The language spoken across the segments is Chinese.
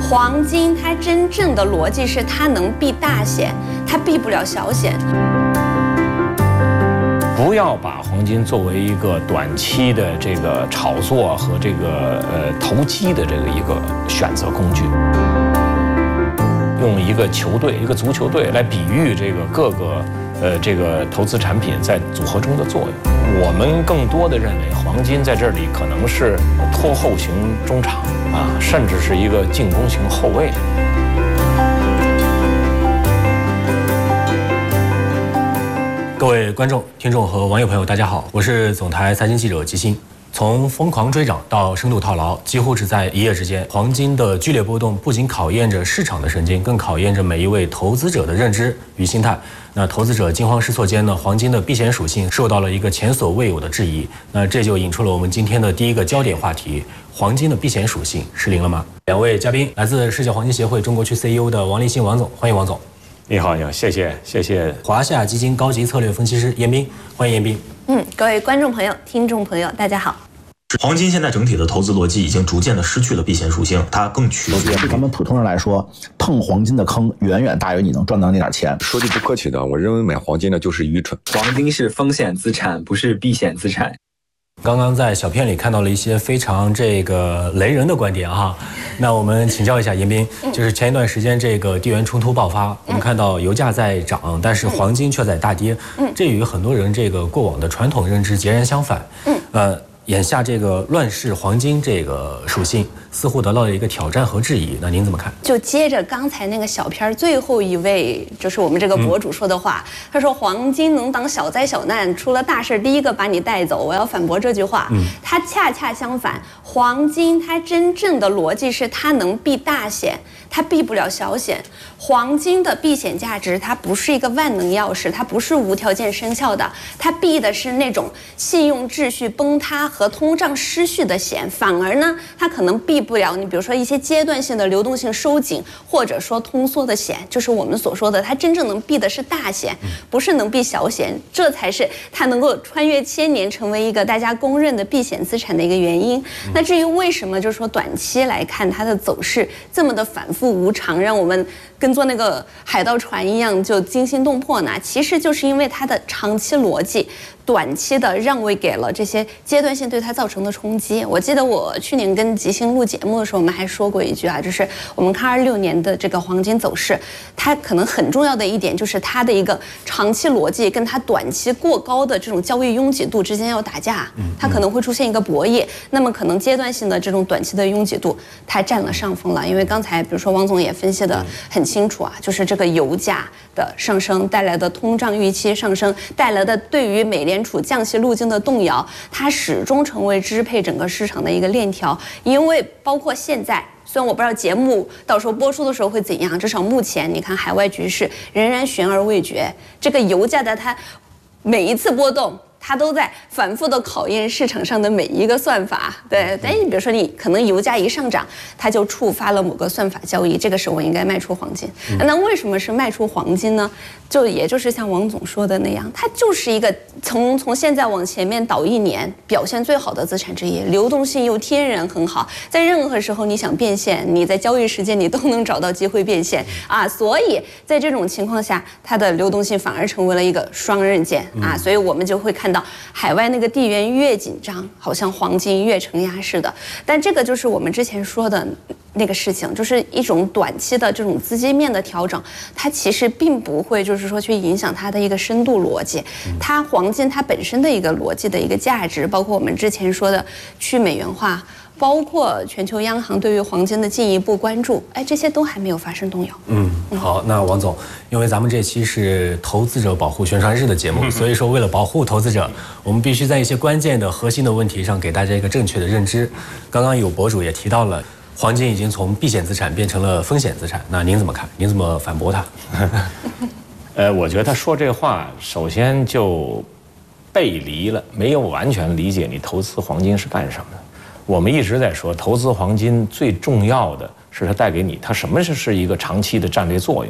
黄金它真正的逻辑是它能避大险，它避不了小险。 不要把黄金作为一个短期的这个炒作和这个投机的这个一个选择工具。用一个球队、一个足球队来比喻这个各个这个投资产品在组合中的作用。我们更多的认为，黄金在这里可能是拖后型中场啊，甚至是一个进攻型后卫。 各位观众、听众和网友朋友，大家好，我是总台财经记者吉星。从疯狂追涨到深度套牢，几乎只在一夜之间。黄金的剧烈波动不仅考验着市场的神经，更考验着每一位投资者的认知与心态。那投资者惊慌失措间呢，黄金的避险属性受到了一个前所未有的质疑。那这就引出了我们今天的第一个焦点话题：黄金的避险属性失灵了吗？两位嘉宾来自世界黄金协会中国区 CEO 的王立新王总，欢迎王总。 你好，你好，谢谢。 华夏基金高级策略分析师严彬，欢迎严彬。 各位观众朋友、听众朋友，大家好。 黄金现在整体的投资逻辑已经逐渐的失去了避险属性，它更取决于咱们普通人来说，碰黄金的坑远远大于你能赚到那点钱。 说句不客气的，我认为买黄金的就是愚蠢。 黄金是风险资产，不是避险资产。 刚刚在小片里看到了一些非常这个雷人的观点啊，那我们请教一下严彬，就是前一段时间这个地缘冲突爆发，我们看到油价在涨，但是黄金却在大跌，这与很多人这个过往的传统认知截然相反。眼下这个乱世黄金这个属性似乎得到了一个挑战和质疑，那您怎么看？ 就接着刚才那个小片最后一位，就是我们这个博主说的话，他说黄金能挡小灾小难，出了大事第一个把你带走。我要反驳这句话，它恰恰相反，黄金它真正的逻辑是它能避大险，它避不了小险。黄金的避险价值，它不是一个万能钥匙，它不是无条件生效的，它避的是那种信用秩序崩塌和通胀失序的险，反而呢，它可能避不了你比如说一些阶段性的流动性收紧，或者说通缩的险，就是我们所说的，它真正能避的是大险，不是能避小险，这才是它能够穿越千年成为一个大家公认的避险资产的一个原因。那至于为什么就是说短期来看它的走势这么的反复无常，让我们跟坐那个海盗船一样就惊心动魄呢？其实就是因为它的长期逻辑短期的让位给了这些阶段性对它造成的冲击。我记得我去年跟吉星录节目的时候，我们还说过一句啊，就是我们看26年的这个黄金走势，它可能很重要的一点就是它的一个长期逻辑跟它短期过高的这种交易拥挤度之间要打架，它可能会出现一个博弈。那么可能阶段性的这种短期的拥挤度，它占了上风了。因为刚才比如说汪总也分析得很清楚啊，就是这个油价的上升带来的通胀预期上升带来的对于美联储降息路径的动摇，它始终成为支配整个市场的一个链条。因为包括现在，虽然我不知道节目到时候播出的时候会怎样，至少目前你看海外局势仍然悬而未决。这个油价的它每一次波动，它都在反复的考验市场上的每一个算法。对，但是你比如说你可能油价一上涨，它就触发了某个算法交易，这个时候我应该卖出黄金。那为什么是卖出黄金呢？就也就是像王总说的那样，它就是一个从现在往前面倒1年表现最好的资产之一，流动性又天然很好，在任何时候你想变现，你在交易时间你都能找到机会变现啊。所以在这种情况下，它的流动性反而成为了一个双刃剑啊。所以我们就会看到海外那个地缘越紧张，好像黄金越承压似的。但这个就是我们之前说的那个事情，就是一种短期的这种资金面的调整，它其实并不会就是说去影响它的一个深度逻辑。它黄金它本身的一个逻辑的一个价值，包括我们之前说的去美元化，包括全球央行对于黄金的进一步关注，这些都还没有发生动摇。 好，那王总，因为咱们这期是投资者保护宣传日的节目，所以说为了保护投资者，我们必须在一些关键的核心的问题上给大家一个正确的认知。刚刚有博主也提到了，黄金已经从避险资产变成了风险资产，那您怎么看？您怎么反驳他？ 我觉得他说这话，首先就背离了，没有完全理解你投资黄金是干什么的。我们一直在说，投资黄金最重要的是它带给你，它什么是一个长期的战略作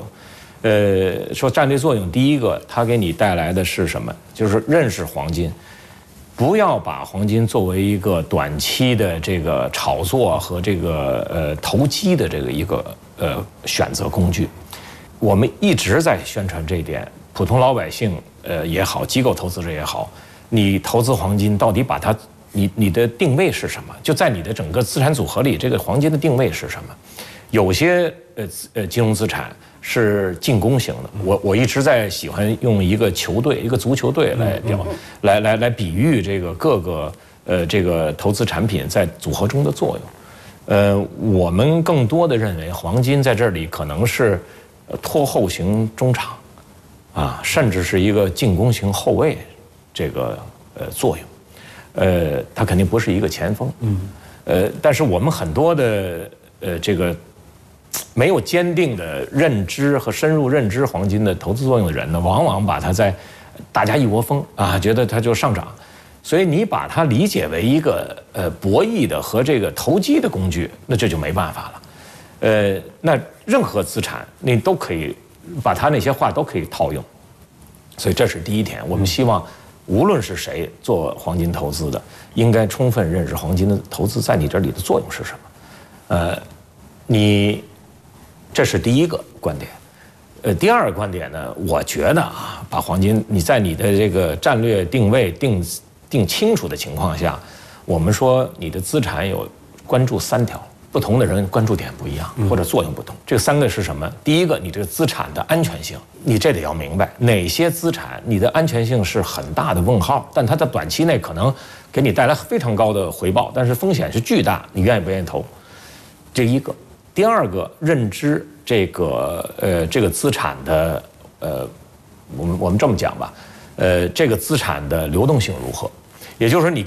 用。说战略作用，第一个，它给你带来的是什么？就是认识黄金。 不要把黄金作为一个短期的这个炒作和这个投机的这个一个选择工具。我们一直在宣传这一点，普通老百姓也好，机构投资者也好，你投资黄金到底把它你的定位是什么？就在你的整个资产组合里，这个黄金的定位是什么？有些金融资产是进攻型的，我一直在喜欢用一个球队，一个足球队来比喻这个各个这个投资产品在组合中的作用。我们更多的认为黄金在这里可能是拖后型中场，啊，甚至是一个进攻型后卫这个作用。它肯定不是一个前锋。但是我们很多的这个没有坚定的认知和深入认知黄金的投资作用的人呢，往往把它在大家一窝蜂啊，觉得它就上涨，所以你把它理解为一个博弈的和这个投机的工具，那这就没办法了。那任何资产你都可以把它那些话都可以套用，所以这是第一点。我们希望无论是谁做黄金投资的，应该充分认识黄金的投资在你这里的作用是什么。这是第一个观点。第二个观点呢，我觉得啊，把黄金你在你的这个战略定位定清楚的情况下，我们说你的资产有关注3条，不同的人关注点不一样，或者作用不同。这3个是什么？第一个，你这个资产的安全性，你这得要明白哪些资产你的安全性是很大的问号，但它在短期内可能给你带来非常高的回报，但是风险是巨大，你愿意不愿意投？这一个。第二个，认知这个资产的我们这么讲吧，这个资产的流动性如何？也就是说，你